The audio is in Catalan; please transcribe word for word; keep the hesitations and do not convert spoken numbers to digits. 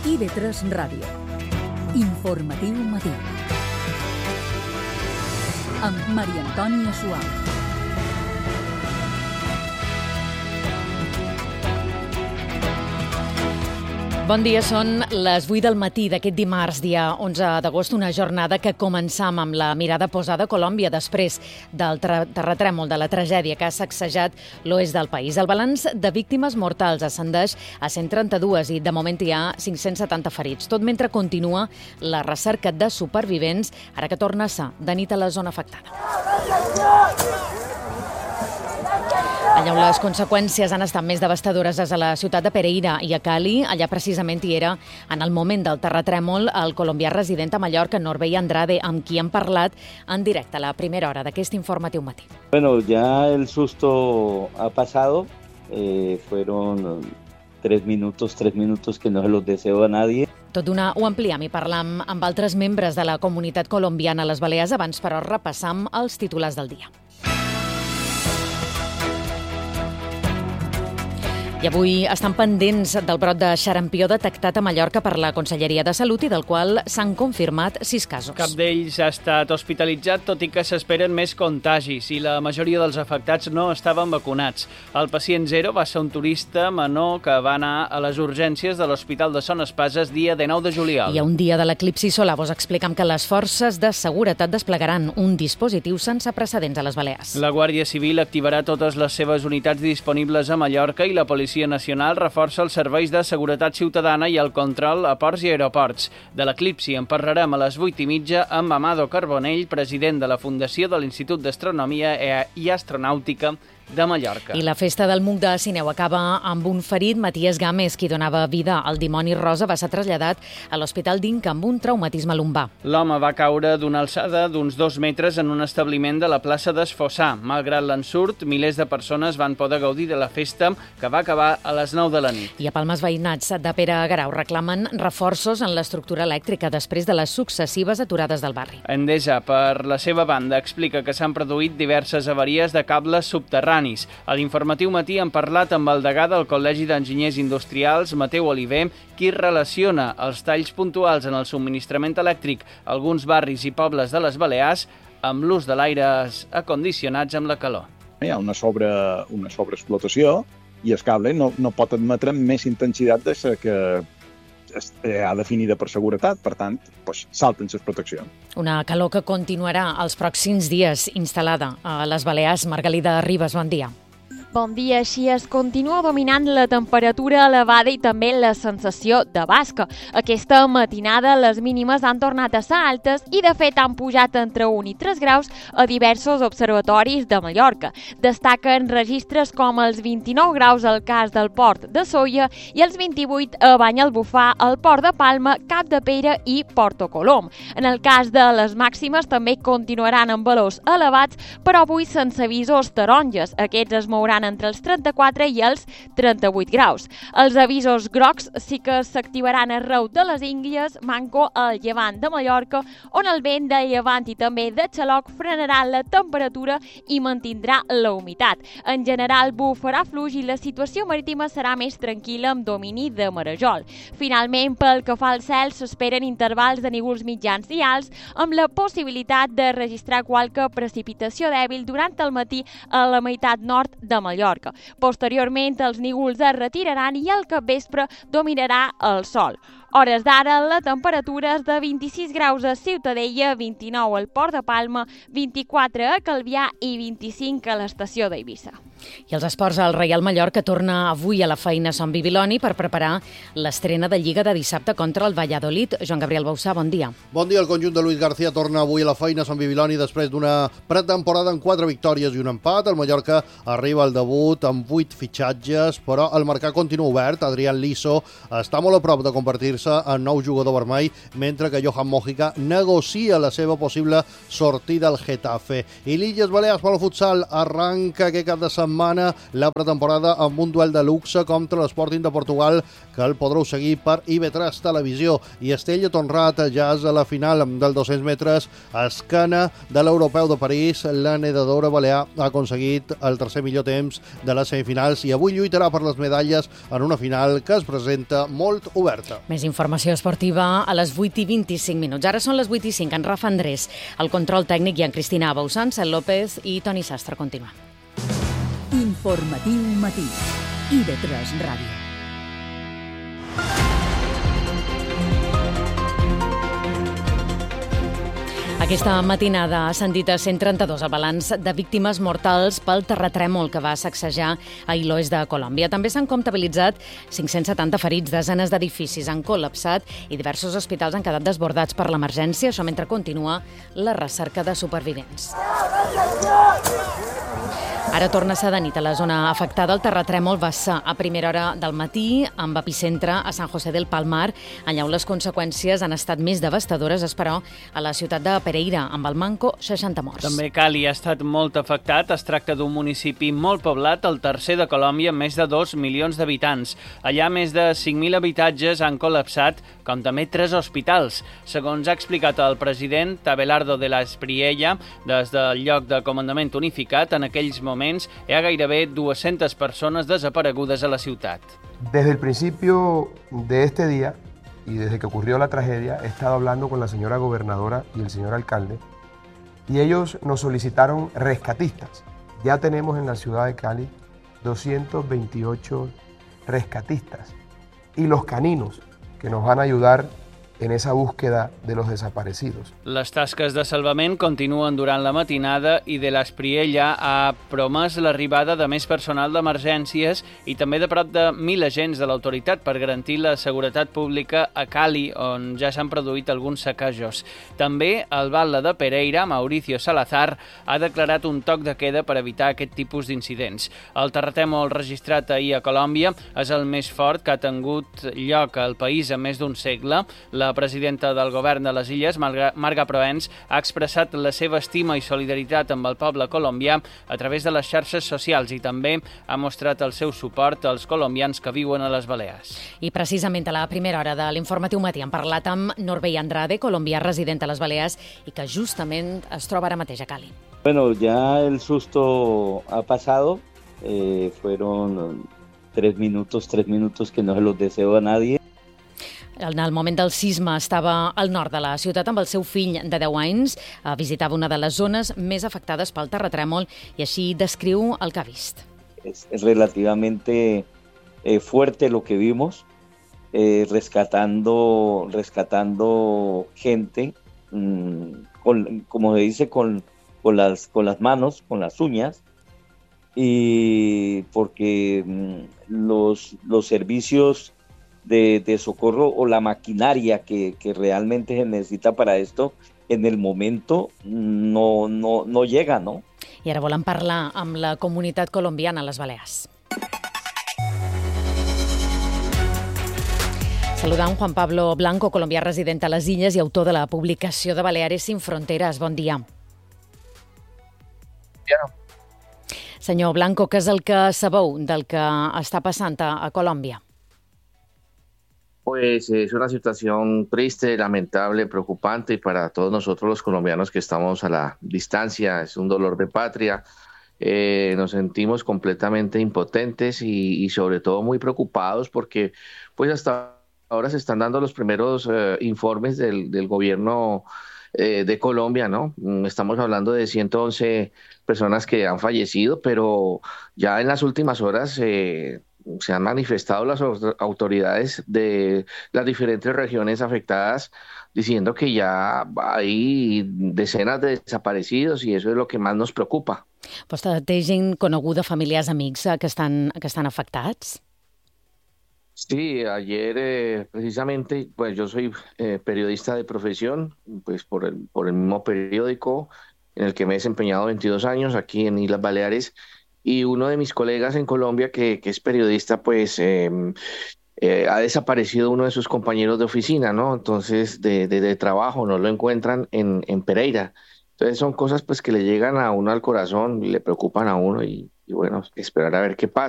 I V tres Ràdio. Informatiu matí. Amb Maria Antònia Suau. Bon dia, són les vuit del matí d'aquest dimarts, dia onze d'agost, una jornada que començam amb la mirada posada a Colòmbia després del terratrèmol, de la tragèdia que ha sacsejat l'oest del país. El balanç de víctimes mortals ascendeix a cent trenta-dos i de moment hi ha cinc-cents setanta ferits, tot mentre continua la recerca de supervivents, ara que torna a ser de nit a la zona afectada. Allà on les conseqüències han estat més devastadores és a la ciutat de Pereira i a Cali. Allà precisament hi era, en el moment del terratrèmol, el colombià resident a Mallorca, Norbey Andrade, amb qui hem parlat en directe a la primera hora d'aquest informatiu matí. Bueno, ya el susto ha pasado. Eh, fueron tres minutos, tres minutos que no se los deseo a nadie. Tot d'una ho ampliem i parlam amb altres membres de la comunitat colombiana a les Balears. Abans, però, repassam els titulars del dia. I avui estan pendents del brot de xarampió detectat a Mallorca per la Conselleria de Salut i del qual s'han confirmat sis casos. Cap d'ells ha estat hospitalitzat, tot i que s'esperen més contagis i la majoria dels afectats no estaven vacunats. El pacient zero va ser un turista menor que va anar a les urgències de l'Hospital de Son Espases dia dinou de juliol. I a un dia de l'eclipsi solar vos explicam que les forces de seguretat desplegaran un dispositiu sense precedents a les Balears. La Guàrdia Civil activarà totes les seves unitats disponibles a Mallorca i la Policia La Policia Nacional reforça els serveis de seguretat ciutadana i el control a ports i aeroports. De l'eclipsi en parlarem a les vuit i mitja amb Amado Carbonell, president de la Fundació de l'Institut d'Astronomia i Astronàutica de Mallorca. I la festa del Muc de Sineu acaba amb un ferit. Matías Gámez, qui donava vida al dimoni rosa, va ser traslladat a l'Hospital d'Inca amb un traumatisme lumbar. L'home va caure d'una alçada d'uns dos metres en un establiment de la plaça d'Esfossà. Malgrat l'ensurt, milers de persones van poder gaudir de la festa, que va acabar a les nou de la nit. I a Palmes veïnats de Pere Garau reclamen reforços en l'estructura elèctrica després de les successives aturades del barri. Endesa, per la seva banda, explica que s'han produït diverses avaries de cables subterranis. A l'informatiu matí hem parlat amb el degà del Col·legi d'Enginyers Industrials, Mateu Oliver, qui relaciona els talls puntuals en el subministrament elèctric a alguns barris i pobles de les Balears amb l'ús de l'aires acondicionats amb la calor. Hi ha una, sobre, una sobreexplotació i el cable no, no pot admetre més intensitat de la que ha definida per seguretat, per tant, doncs, salten les proteccions. Una calor que continuarà els pròxims dies instal·lada a les Balears. Margalida Ribas, bon dia. Bon dia, així es continua dominant la temperatura elevada i també la sensació de basca. Aquesta matinada les mínimes han tornat a ser altes i de fet han pujat entre un i tres graus a diversos observatoris de Mallorca. Destaquen registres com els vint-i-nou graus al cas del Port de Sóller i els vint-i-vuit a Banyalbufar, al Port de Palma, Capdepera i Porto Colom. En el cas de les màximes també continuaran amb valors elevats, però avui sense visors taronges. Aquests es mouran entre els trenta-quatre i els trenta-vuit graus. Els avisos grocs sí que s'activaran arreu de les Ínglies, manco al llevant de Mallorca, on el vent de llevant i també de xaloc frenarà la temperatura i mantindrà la humitat. En general bufarà fluix i la situació marítima serà més tranquil·la amb domini de marejol. Finalment, pel que fa al cel, s'esperen intervals de núvols mitjans i alts amb la possibilitat de registrar qualque precipitació dèbil durant el matí a la meitat nord de Mallorca. Mallorca. Posteriorment, els núvols es retiraran i al capvespre dominarà el sol. Hores d'ara, la temperatura és de vint-i-sis graus a Ciutadella, vint-i-nou al Port de Palma, vint-i-quatre a Calvià i vint-i-cinc a l'estació d'Eivissa. I els esports, el Reial Mallorca torna avui a la feina a Sant Bibiloni per preparar l'estrena de Lliga de dissabte contra el Valladolid. Joan Gabriel Bausà, bon dia. Bon dia. El conjunt de Luis García torna avui a la feina a Sant Bibiloni després d'una pretemporada amb quatre victòries i un empat. El Mallorca arriba al debut amb vuit fitxatges, però el mercat continua obert. Adrián Liso està molt a prop de convertir-se en nou jugador vermell, mentre que Johan Mojica negocia la seva possible sortida al Getafe. I l'Illes Balears pel futsal arranca aquest cap de setmana setmana la pretemporada amb un duel de luxe contra l'Sporting de Portugal, que el podreu seguir per I V tres Televisió. I Estella Tonrat ja és a la final del dos-cents metres a esquena de l'Europeu de París. La nedadora balear ha aconseguit el tercer millor temps de les semifinals i avui lluitarà per les medalles en una final que es presenta molt oberta. Més informació esportiva a les vuit i vint-i-cinc minuts. Ara són les vuit i cinc. En Rafa Andrés, el control tècnic, i en Cristina Bausant, Cel López i Toni Sastre. Continua. Informatiu matí. I V tres Ràdio. Aquesta matinada ha ascendit a cent trenta-dos el balanç de víctimes mortals pel terratrèmol que va sacsejar ahir l'oest de Colòmbia. També s'han comptabilitzat cinc-cents setanta ferits, desenes d'edificis han col·lapsat i diversos hospitals han quedat desbordats per l'emergència, això mentre continua la recerca de supervivents. Ara torna a ser de nit a la zona afectada. El terratrèmol va ser a primera hora del matí, amb epicentre a San José del Palmar, allà on les conseqüències han estat més devastadores, és però a la ciutat de Pereira, amb el manco seixanta morts. També Cali ha estat molt afectat. Es tracta d'un municipi molt poblat, el tercer de Colòmbia, amb més de dos milions d'habitants. Allà més de cinc mil habitatges han col·lapsat, com també tres hospitals. Segons ha explicat el president Abelardo de la Espriella, des del lloc de comandament unificat, en aquells moments hi ha gairebé dues-centes persones desaparegudes a la ciutat. Desde el principio de este día y desde que ocurrió la tragedia, he estado hablando con la señora gobernadora y el señor alcalde y ellos nos solicitaron rescatistas. Ya tenemos en la ciudad de Cali doscientos veintiocho rescatistas y los caninos que nos van a ayudar en esa búsqueda de los desaparecidos. Les tasques de salvament continuen durant la matinada i de l'Espriella ha promès l'arribada de més personal d'emergències i també de prop de mil agents de l'autoritat per garantir la seguretat pública a Cali, on ja s'han produït alguns saquejos. També el batlle de Pereira, Mauricio Salazar, ha declarat un toc de queda per evitar aquest tipus d'incidents. El terratrèmol registrat ahir a Colòmbia és el més fort que ha tingut lloc al país en més d'un segle. La presidenta del govern de les Illes, Marga Proens, ha expressat la seva estima i solidaritat amb el poble colombià a través de les xarxes socials i també ha mostrat el seu suport als colombians que viuen a les Balears. I precisament a la primera hora de l'Informatiu Matí hem parlat amb Norbey Andrade, colombià resident a les Balears i que justament es troba ara mateix a Cali. Bueno, ya el susto ha pasado, eh, fueron tres minutos, tres minutos que no se los deseo a nadie. En el moment del sisme estava al nord de la ciutat amb el seu fill de deu anys, visitava una de les zones més afectades pel terratrèmol i així descriu el que ha vist. Es, es relativamente eh, fuerte lo que vimos, eh, rescatando, rescatando gente, mmm, con, como se dice, con, con, las, con las manos, con las uñas, y porque mmm, los, los servicios De, de socorro o la maquinaria que, que realmente se necesita para esto, en el momento no, no, no llega, ¿no? I ara volem parlar amb la comunitat colombiana a les Balears. Saludant Juan Pablo Blanco, colombià resident a les Illes i autor de la publicació de Baleares sin Fronteres. Bon dia. Ja. Senyor Blanco, què és el que sabeu del que està passant a, a Colòmbia? Pues es una situación triste, lamentable, preocupante y para todos nosotros los colombianos que estamos a la distancia es un dolor de patria. Eh, nos sentimos completamente impotentes y, y sobre todo muy preocupados porque pues hasta ahora se están dando los primeros eh, informes del, del gobierno eh, de Colombia, ¿no? Estamos hablando de ciento once personas que han fallecido, pero ya en las últimas horas eh, se han manifestado las autoridades de las diferentes regiones afectadas diciendo que ya hay decenas de desaparecidos y eso es lo que más nos preocupa. Vostè té gent coneguda, familiars, amics que estan, que estan afectats? Sí, ayer eh, precisamente, pues yo soy eh, periodista de profesión, pues por el, por el mismo periódico en el que me he desempeñado veintidós años aquí en Islas Baleares. Y uno de mis colegas en Colombia, que, que es periodista, pues eh, eh, ha desaparecido uno de sus compañeros de oficina, ¿no? Entonces, de, de, de trabajo, no lo encuentran en, en Pereira. Entonces son cosas pues que le llegan a uno al corazón y le preocupan a uno y, y bueno, esperar a ver qué pasa.